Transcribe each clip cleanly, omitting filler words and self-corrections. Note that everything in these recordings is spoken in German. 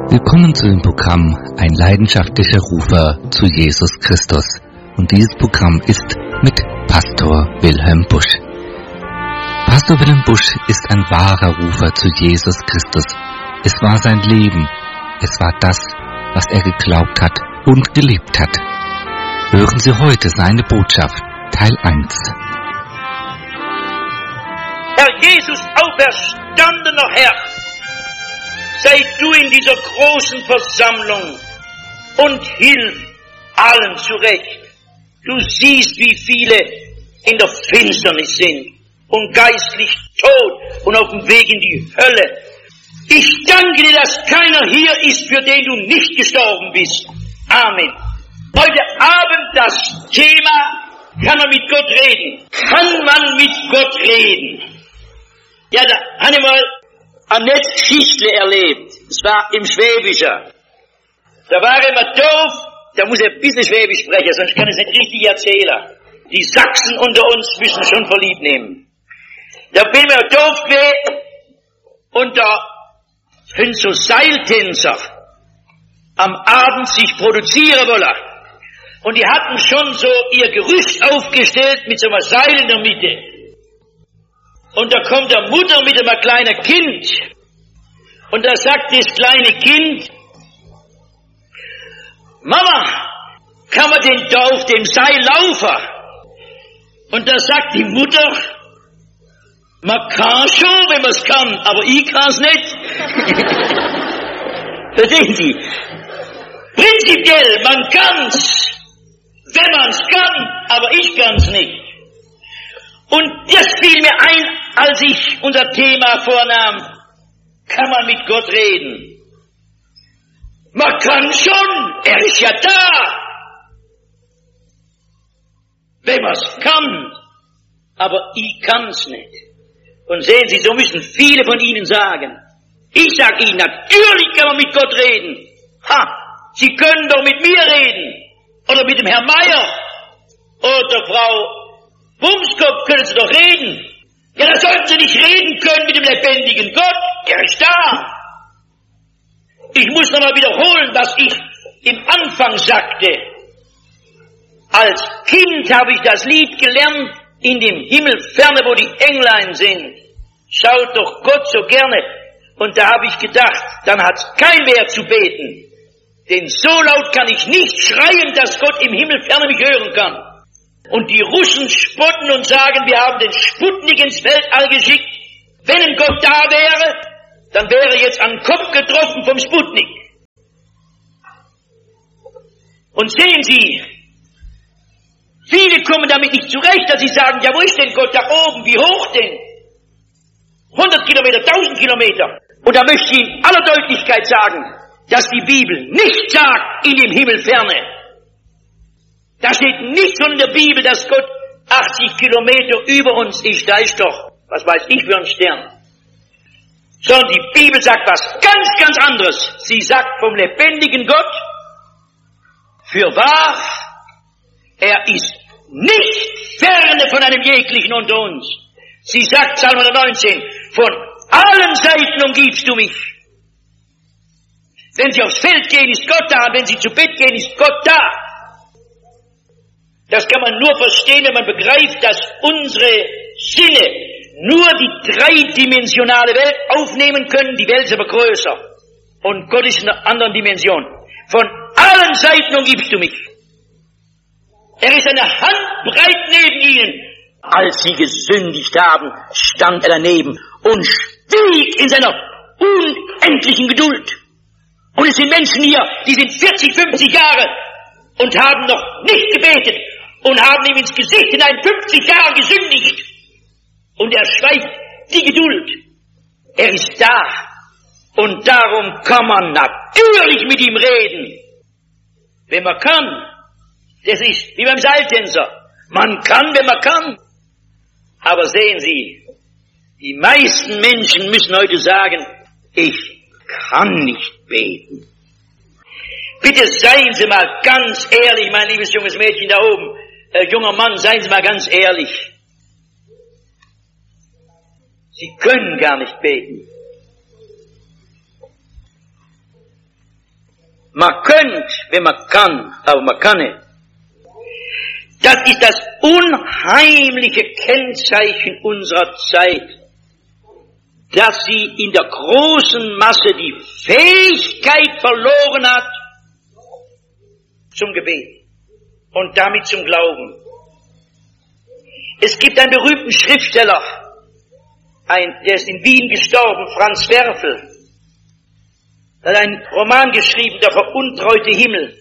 Willkommen zu dem Programm Ein leidenschaftlicher Rufer zu Jesus Christus. Und dieses Programm ist mit Pastor Wilhelm Busch. Pastor Wilhelm Busch ist ein wahrer Rufer zu Jesus Christus. Es war sein Leben. Es war das, was er geglaubt hat und gelebt hat. Hören Sie heute seine Botschaft, Teil 1. Herr Jesus, auferstandener Herr, sei du in dieser großen Versammlung und hilf allen zurecht. Du siehst, wie viele in der Finsternis sind und geistlich tot und auf dem Weg in die Hölle. Ich danke dir, dass keiner hier ist, für den du nicht gestorben bist. Amen. Heute Abend das Thema, kann man mit Gott reden? Kann man mit Gott reden? Ja, da habe ich mal eine nette Geschichte erlebt. Es war im Schwäbischer. Da war immer doof, da muss ich ein bisschen Schwäbisch sprechen, sonst kann ich es nicht richtig erzählen. Die Sachsen unter uns müssen schon verliebt nehmen. Da bin ich mir doof gewesen und da sind so Seiltänzer am Abend sich produzieren wollen. Und die hatten schon so ihr Gerüst aufgestellt mit so einem Seil in der Mitte. Und da kommt der Mutter mit einem kleinen Kind. Und da sagt das kleine Kind, Mama, kann man denn da auf dem Seil laufen? Und da sagt die Mutter, man kann schon, wenn man es kann, aber ich kann es nicht. Verstehen Sie? Prinzipiell, man kann's, wenn man es kann, aber ich kann es nicht. Und das fiel mir ein, als ich unser Thema vornahm, kann man mit Gott reden? Man kann schon, er ist ja da. Wenn man es kann, aber ich kann es nicht. Und sehen Sie, so müssen viele von Ihnen sagen. Ich sage Ihnen, natürlich kann man mit Gott reden. Ha, Sie können doch mit mir reden. Oder mit dem Herrn Meier. Oder Frau Bumskopf, können Sie doch reden. Ja, da sollten Sie nicht reden können mit dem lebendigen Gott. Er ist da. Ich muss nochmal wiederholen, was ich im Anfang sagte. Als Kind habe ich das Lied gelernt, in dem Himmel ferne, wo die Englein sind. Schaut doch Gott so gerne. Und da habe ich gedacht, dann hat's kein Wert zu beten. Denn so laut kann ich nicht schreien, dass Gott im Himmel ferne mich hören kann. Und die Russen spotten und sagen, wir haben den Sputnik ins Weltall geschickt. Wenn ein Gott da wäre, dann wäre jetzt an den Kopf getroffen vom Sputnik. Und sehen Sie, viele kommen damit nicht zurecht, dass sie sagen, ja, wo ist denn Gott da oben, wie hoch denn? 100 Kilometer, 1000 Kilometer. Und da möchte ich in aller Deutlichkeit sagen, dass die Bibel nicht sagt, in dem Himmel ferne. Da steht nicht von der Bibel, dass Gott 80 Kilometer über uns ist. Da ist doch, was weiß ich für ein Stern. Sondern die Bibel sagt was ganz, ganz anderes. Sie sagt vom lebendigen Gott, fürwahr, er ist nicht ferne von einem jeglichen unter uns. Sie sagt, Psalm 119, von allen Seiten umgibst du mich. Wenn Sie aufs Feld gehen, ist Gott da. Wenn Sie zu Bett gehen, ist Gott da. Das kann man nur verstehen, wenn man begreift, dass unsere Sinne nur die dreidimensionale Welt aufnehmen können. Die Welt ist aber größer. Und Gott ist in einer anderen Dimension. Von allen Seiten umgibst du mich. Er ist eine Handbreit neben ihnen. Als sie gesündigt haben, stand er daneben und stieg in seiner unendlichen Geduld. Und es sind Menschen hier, die sind 40, 50 Jahre und haben noch nicht gebetet und haben ihm ins Gesicht hinein 50 Jahre gesündigt. Und er schweigt die Geduld. Er ist da. Und darum kann man natürlich mit ihm reden. Wenn man kann. Das ist wie beim Seiltänzer. Man kann, wenn man kann. Aber sehen Sie, die meisten Menschen müssen heute sagen, ich kann nicht beten. Bitte seien Sie mal ganz ehrlich, mein liebes junges Mädchen da oben, junger Mann, seien Sie mal ganz ehrlich. Sie können gar nicht beten. Man könnte, wenn man kann, aber man kann nicht. Das ist das unheimliche Kennzeichen unserer Zeit, dass sie in der großen Masse die Fähigkeit verloren hat zum Gebet und damit zum Glauben. Es gibt einen berühmten Schriftsteller, der ist in Wien gestorben, Franz Werfel. Er hat einen Roman geschrieben, Der veruntreute Himmel.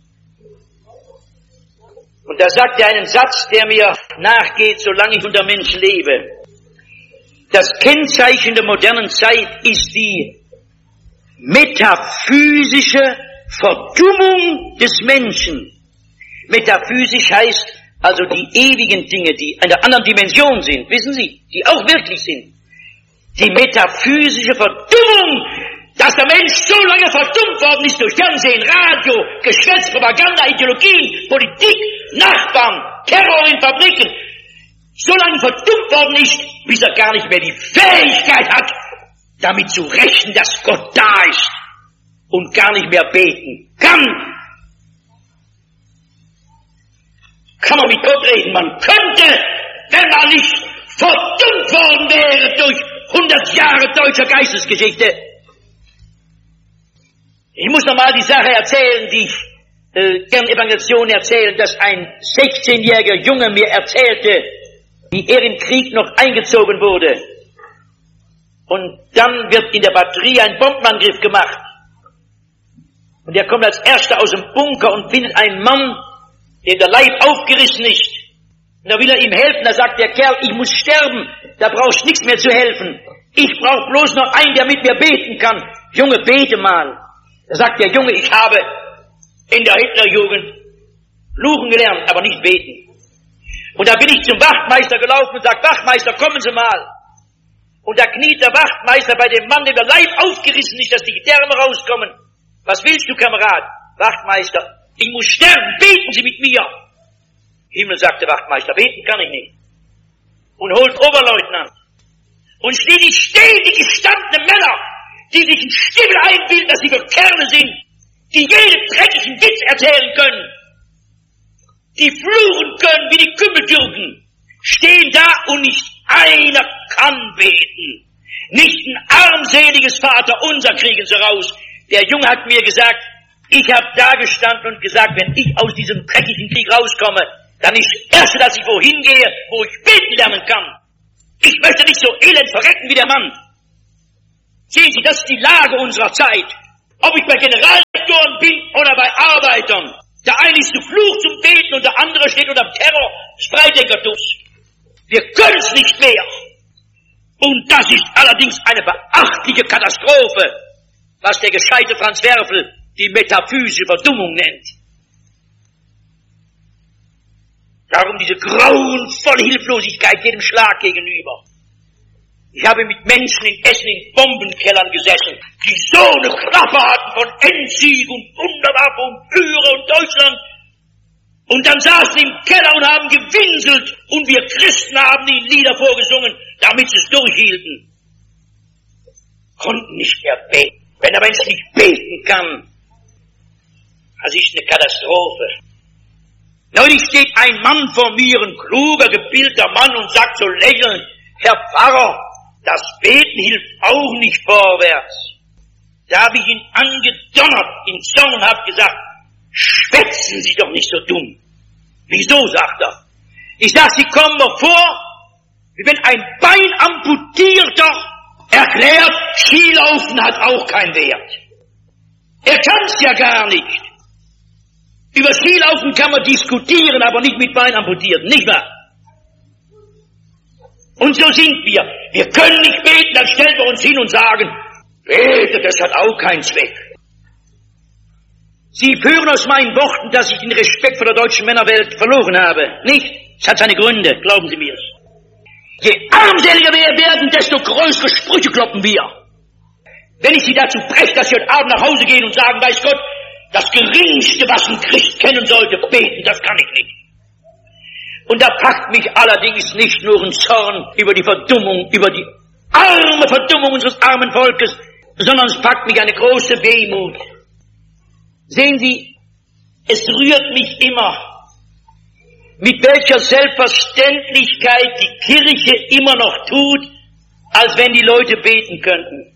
Und da sagt er einen Satz, der mir nachgeht, solange ich unter Menschen lebe. Das Kennzeichen der modernen Zeit ist die metaphysische Verdummung des Menschen. Metaphysisch heißt also die ewigen Dinge, die in einer anderen Dimension sind, wissen Sie, die auch wirklich sind. Die metaphysische Verdummung, dass der Mensch so lange verdummt worden ist durch Fernsehen, Radio, Geschwätz, Propaganda, Ideologien, Politik, Nachbarn, Terror in Fabriken, so lange verdummt worden ist, bis er gar nicht mehr die Fähigkeit hat, damit zu rechnen, dass Gott da ist und gar nicht mehr beten kann. Kann man mit Gott reden? Man könnte, wenn man nicht verdummt worden wäre durch 100 Jahre deutscher Geistesgeschichte. Ich muss nochmal die Sache erzählen, die ich gern Evangelisation erzählen, dass ein 16-jähriger Junge mir erzählte, wie er im Krieg noch eingezogen wurde. Und dann wird in der Batterie ein Bombenangriff gemacht. Und er kommt als Erster aus dem Bunker und findet einen Mann, dem der Leib aufgerissen ist. Und da will er ihm helfen, da sagt der Kerl, ich muss sterben, da brauchst du nichts mehr zu helfen. Ich brauche bloß noch einen, der mit mir beten kann. Junge, bete mal. Da sagt der Junge, ich habe in der Hitlerjugend fluchen gelernt, aber nicht beten. Und da bin ich zum Wachtmeister gelaufen und sage, Wachtmeister, kommen Sie mal. Und da kniet der Wachtmeister bei dem Mann, dem der Leib aufgerissen ist, dass die Gedärme rauskommen. Was willst du, Kamerad? Wachtmeister, ich muss sterben, beten Sie mit mir. Himmel, sagt der Wachtmeister, beten kann ich nicht. Und holt Oberleutnant. Und stehen die ständig gestandene Männer, die sich in Stimmel einbilden, dass sie für Kerle sind, die jeden dreckigen Witz erzählen können, die fluchen können wie die Kümmeltürken, stehen da und nicht einer kann beten. Nicht ein armseliges Vaterunser kriegen sie raus. Der Junge hat mir gesagt, ich habe da gestanden und gesagt, wenn ich aus diesem dreckigen Krieg rauskomme, dann ist das Erste, dass ich wohin gehe, wo ich beten lernen kann. Ich möchte nicht so elend verrecken wie der Mann. Sehen Sie, das ist die Lage unserer Zeit. Ob ich bei Generaldirektoren bin oder bei Arbeitern. Der eine ist zu Fluch zum Beten und der andere steht unter dem Terror des Freidenkertus. Wir können es nicht mehr. Und das ist allerdings eine beachtliche Katastrophe, was der gescheite Franz Werfel die metaphysische Verdummung nennt. Darum diese grauenvolle Hilflosigkeit jedem Schlag gegenüber. Ich habe mit Menschen in Essen in Bombenkellern gesessen, die so eine Klappe hatten von Endsieg und Wunderwaffe und Führer und Deutschland. Und dann saßen im Keller und haben gewinselt und wir Christen haben ihnen Lieder vorgesungen, damit sie es durchhielten. Konnten nicht mehr beten. Wenn der Mensch nicht beten kann, das ist eine Katastrophe. Neulich steht ein Mann vor mir, ein kluger, gebildeter Mann und sagt so lächelnd, Herr Pfarrer, das Beten hilft auch nicht vorwärts. Da habe ich ihn angedonnert in Zorn und habe gesagt, schwätzen Sie doch nicht so dumm. Wieso, sagt er. Ich sag, Sie kommen mir vor, wie wenn ein Bein amputierter erklärt, Skilaufen hat auch keinen Wert. Er kann's ja gar nicht. Über Skilaufen kann man diskutieren, aber nicht mit Bein amputierten, nicht wahr? Und so sind wir. Wir können nicht beten, dann stellen wir uns hin und sagen, bete, das hat auch keinen Zweck. Sie führen aus meinen Worten, dass ich den Respekt vor der deutschen Männerwelt verloren habe. Nicht? Es hat seine Gründe, glauben Sie mir. Je armseliger wir werden, desto größere Sprüche kloppen wir. Wenn ich Sie dazu breche, dass Sie heute Abend nach Hause gehen und sagen, weiß Gott, das Geringste, was ein Christ kennen sollte, beten, das kann ich nicht. Und da packt mich allerdings nicht nur ein Zorn über die Verdummung, über die arme Verdummung unseres armen Volkes, sondern es packt mich eine große Wehmut. Sehen Sie, es rührt mich immer, mit welcher Selbstverständlichkeit die Kirche immer noch tut, als wenn die Leute beten könnten.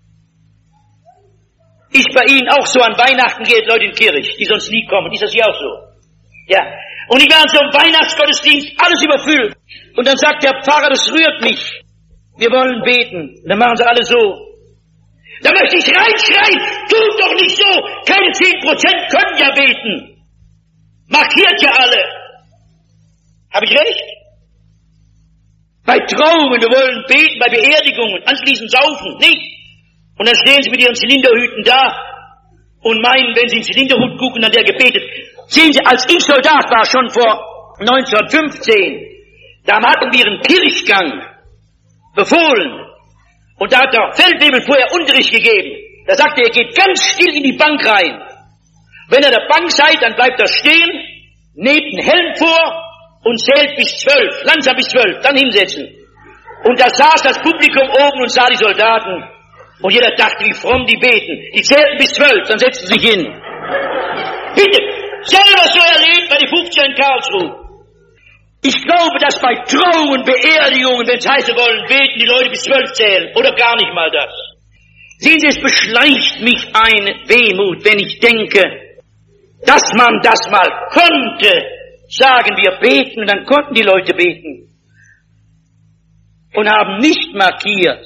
Ist bei Ihnen auch so, an Weihnachten geht Leute in die Kirche, die sonst nie kommen. Ist das hier auch so? Ja. Und die werden so im Weihnachtsgottesdienst alles überfüllt. Und dann sagt der Pfarrer, das rührt mich. Wir wollen beten. Und dann machen sie alle so. Da möchte ich reinschreien, tut doch nicht so. Keine 10% können ja beten. Markiert ja alle. Habe ich recht? Bei Trauungen, wir wollen beten, bei Beerdigungen, anschließend saufen, nicht? Und dann stehen sie mit ihren Zylinderhüten da und meinen, wenn sie in den Zylinderhut gucken, dann der gebetet. Sehen Sie, als ich Soldat war, schon vor 1915, da hatten wir einen Kirchgang befohlen. Und da hat der Feldwebel vorher Unterricht gegeben. Da sagte er, geht ganz still in die Bank rein. Wenn ihr der Bank seid, dann bleibt er stehen, nehmt einen Helm vor und zählt bis 12, langsam bis 12, dann hinsetzen. Und da saß das Publikum oben und sah die Soldaten. Und jeder dachte, wie fromm die beten. Die zählten bis 12, dann setzten sie sich hin. Bitte, selber so erlebt bei den 15 in Karlsruhe. Ich glaube, dass bei Trauungen, Beerdigungen, wenn es heißt, wir wollen beten, die Leute bis 12 zählen. Oder gar nicht mal das. Sehen Sie, es beschleicht mich eine Wehmut, wenn ich denke, dass man das mal konnte. Sagen wir beten, und dann konnten die Leute beten. Und haben nicht markiert.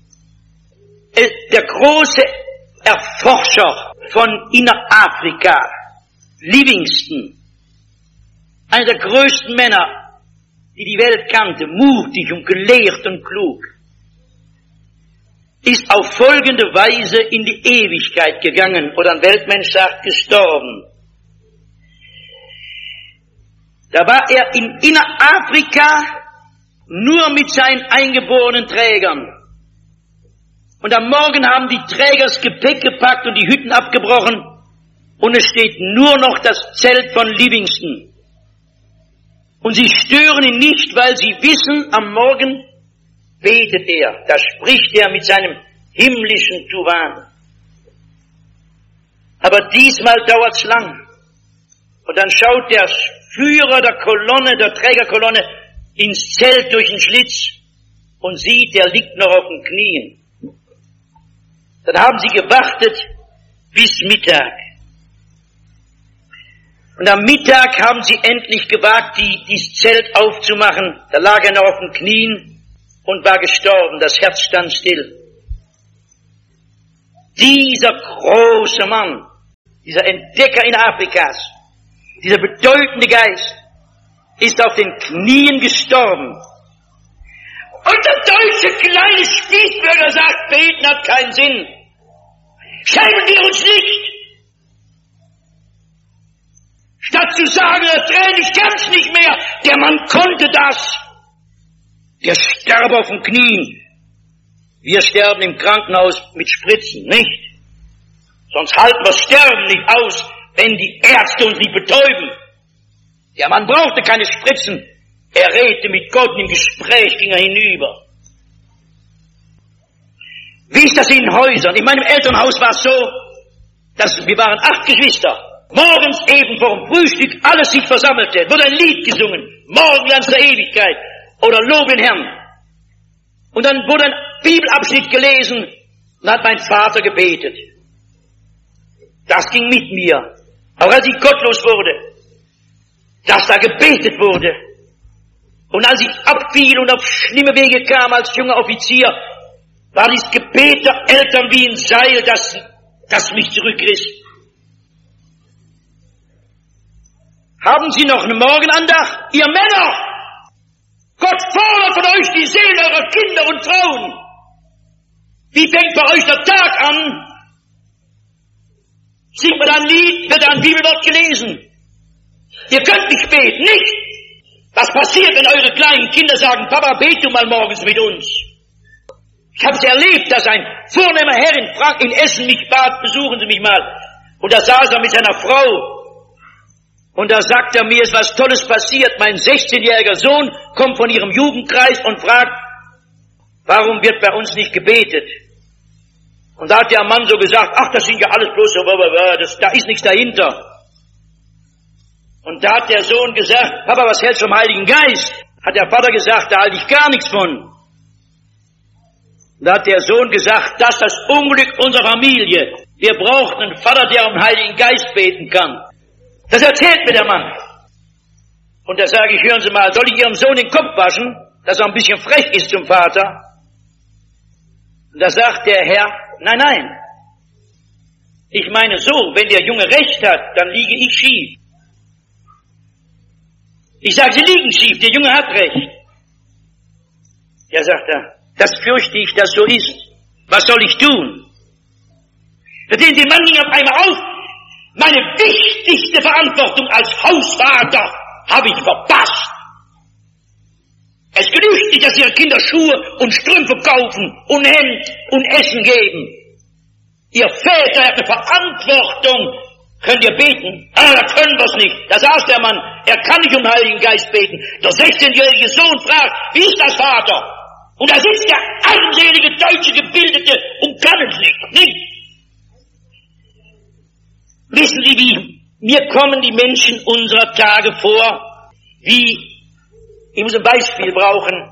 Der große Erforscher von Innerafrika, Livingstone, einer der größten Männer, die die Welt kannte, mutig und gelehrt und klug, ist auf folgende Weise in die Ewigkeit gegangen, oder ein Weltmensch sagt, gestorben. Da war er in Innerafrika nur mit seinen eingeborenen Trägern. Und am Morgen haben die Träger das Gepäck gepackt und die Hütten abgebrochen. Und es steht nur noch das Zelt von Livingstone. Und sie stören ihn nicht, weil sie wissen, am Morgen betet er. Da spricht er mit seinem himmlischen Tuvan. Aber diesmal dauert's lang. Und dann schaut der Führer der Kolonne, der Trägerkolonne, ins Zelt durch den Schlitz und sieht, er liegt noch auf den Knien. Dann haben sie gewartet bis Mittag. Und am Mittag haben sie endlich gewagt, dieses Zelt aufzumachen. Da lag er noch auf den Knien und war gestorben. Das Herz stand still. Dieser große Mann, dieser Entdecker in Afrikas, dieser bedeutende Geist, ist auf den Knien gestorben. Und der deutsche kleine Spießbürger sagt, beten hat keinen Sinn. Schämen wir uns nicht. Statt zu sagen, der Tränen, ich kann's nicht mehr, der Mann konnte das. Der starb auf den Knien. Wir sterben im Krankenhaus mit Spritzen, nicht? Sonst halten wir Sterben nicht aus, wenn die Ärzte uns nicht betäuben. Der Mann brauchte keine Spritzen. Er redete mit Gott und im Gespräch ging er hinüber. Wie ist das in den Häusern? In meinem Elternhaus war es so, dass wir waren 8 Geschwister. Morgens eben vor dem Frühstück alles sich versammelte, wurde ein Lied gesungen, Morgenlands der Ewigkeit oder Lob den Herrn. Und dann wurde ein Bibelabschnitt gelesen und hat mein Vater gebetet. Das ging mit mir, auch als ich gottlos wurde, dass da gebetet wurde. Und als ich abfiel und auf schlimme Wege kam als junger Offizier, war dieses Gebet der Eltern wie ein Seil, das mich zurückriss. Haben Sie noch eine Morgenandacht? Ihr Männer! Gott fordert von euch die Seelen eurer Kinder und Frauen. Wie fängt bei euch der Tag an? Singt man ein Lied, wird ein Bibelwort gelesen. Ihr könnt nicht beten, nicht? Was passiert, wenn eure kleinen Kinder sagen, Papa, bete du mal morgens mit uns? Ich habe es erlebt, dass ein vornehmer Herr in Essen mich bat, besuchen Sie mich mal. Und da saß er mit seiner Frau. Und da sagt er, mir ist was Tolles passiert. Mein 16-jähriger Sohn kommt von ihrem Jugendkreis und fragt, warum wird bei uns nicht gebetet? Und da hat der Mann so gesagt, ach, das sind ja alles bloß so, da ist nichts dahinter. Und da hat der Sohn gesagt, Papa, was hältst du vom Heiligen Geist? Hat der Vater gesagt, da halte ich gar nichts von. Da hat der Sohn gesagt, das ist das Unglück unserer Familie. Wir brauchen einen Vater, der um den Heiligen Geist beten kann. Das erzählt mir der Mann. Und da sage ich, hören Sie mal, soll ich Ihrem Sohn den Kopf waschen, dass er ein bisschen frech ist zum Vater? Und da sagt der Herr, nein. Ich meine so, wenn der Junge recht hat, dann liege ich schief. Ich sage, Sie liegen schief, der Junge hat recht. Ja, sagt er, das fürchte ich, dass so ist. Was soll ich tun? Da sehen Sie, Mann ging auf einmal auf. Meine wichtigste Verantwortung als Hausvater habe ich verpasst. Es genügt nicht, dass Ihre Kinder Schuhe und Strümpfe kaufen und Hemd und Essen geben. Ihr Väter habt eine Verantwortung. Könnt ihr beten? Ah, da können wir's nicht. Da saß der Mann, er kann nicht um den Heiligen Geist beten. Der 16-jährige Sohn fragt, wie ist das, Vater? Und da sitzt der armselige deutsche Gebildete und kann es nicht. Wissen Sie, wie mir kommen die Menschen unserer Tage vor, wie, ich muss ein Beispiel brauchen,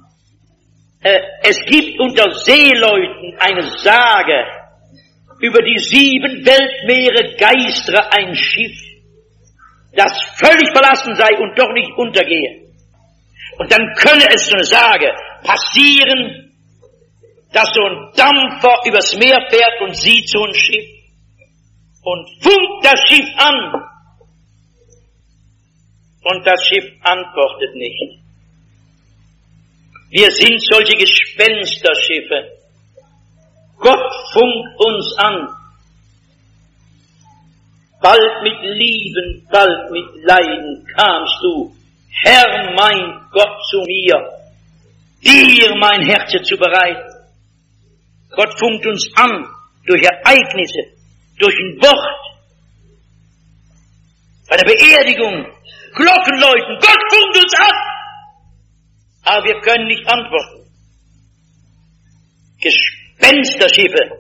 es gibt unter Seeleuten eine Sage, über die 7 Weltmeere geistere ein Schiff, das völlig verlassen sei und doch nicht untergehe. Und dann könne es, so eine Sage, passieren, dass so ein Dampfer übers Meer fährt und sieht so ein Schiff und funkt das Schiff an. Und das Schiff antwortet nicht. Wir sind solche Gespensterschiffe. Gott funkt uns an. Bald mit Lieben, bald mit Leiden kamst du, Herr mein Gott, zu mir, dir mein Herz zu bereiten. Gott funkt uns an durch Ereignisse, durch ein Wort, bei der Beerdigung, Glockenläuten. Gott funkt uns an, aber wir können nicht antworten. Gespensterschiffe.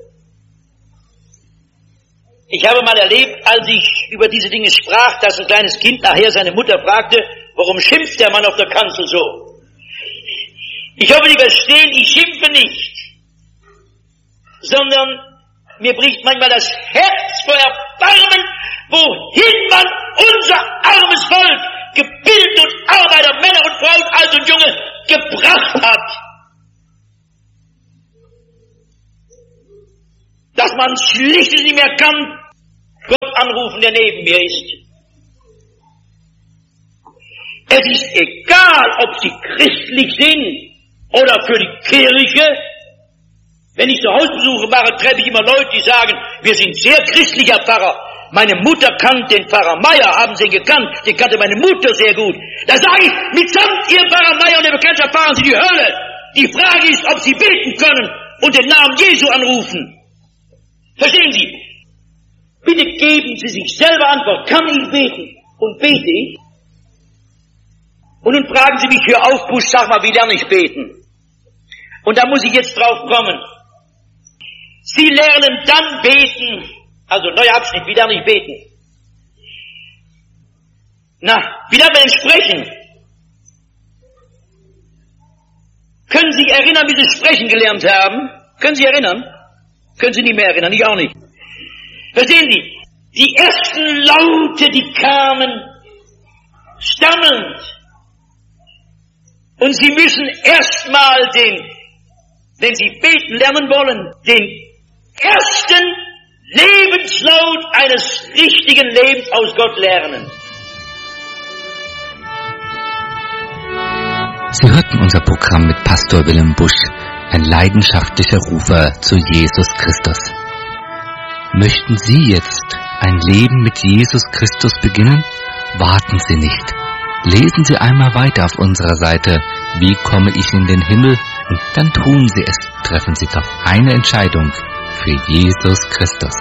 Ich habe mal erlebt, als ich über diese Dinge sprach, dass ein kleines Kind nachher seine Mutter fragte, warum schimpft der Mann auf der Kanzel so? Ich hoffe, Sie verstehen, ich schimpfe nicht, sondern mir bricht manchmal das Herz vor Erbarmen, wohin man unser armes Volk, gebildet und Arbeiter, Männer und Frauen, alt und junge, gebracht hat. Dass man schlicht nicht mehr kann, Gott anrufen, der neben mir ist. Es ist egal, ob sie christlich sind oder für die Kirche. Wenn ich so Hausbesuche mache, treffe ich immer Leute, die sagen, wir sind sehr christlicher Pfarrer. Meine Mutter kannte den Pfarrer Meier, haben Sie ihn gekannt, den kannte meine Mutter sehr gut. Da sage ich, mitsamt Ihr Pfarrer Meier und der Bekanntschaft fahren Sie die Hölle. Die Frage ist, ob Sie beten können und den Namen Jesu anrufen. Verstehen Sie? Bitte geben Sie sich selber Antwort. Kann ich beten? Und bete ich? Und nun fragen Sie mich hier auf, Busch, sag mal, wie lerne ich beten? Und da muss ich jetzt drauf kommen. Sie lernen dann beten, also neuer Abschnitt, wie lerne ich beten? Na, wie lernen wir denn sprechen? Können Sie sich erinnern, wie Sie sprechen gelernt haben? Können Sie sich erinnern? Können Sie nicht mehr erinnern, ich auch nicht. Verstehen Sie, die ersten Laute, die kamen stammelnd. Und Sie müssen erstmal wenn Sie beten lernen wollen, den ersten Lebenslaut eines richtigen Lebens aus Gott lernen. Sie hörten unser Programm mit Pastor Wilhelm Busch, ein leidenschaftlicher Rufer zu Jesus Christus. Möchten Sie jetzt ein Leben mit Jesus Christus beginnen? Warten Sie nicht. Lesen Sie einmal weiter auf unserer Seite, wie komme ich in den Himmel? Und dann tun Sie es. Treffen Sie doch eine Entscheidung für Jesus Christus.